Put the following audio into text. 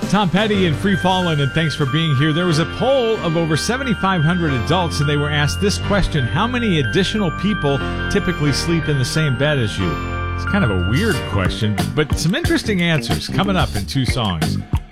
Tom Petty and Free Fallin', and thanks for being here. There was a poll of over 7,500 adults, and they were asked this question: how many additional people typically sleep in the same bed as you? It's kind of a weird question, but some interesting answers coming up in two songs.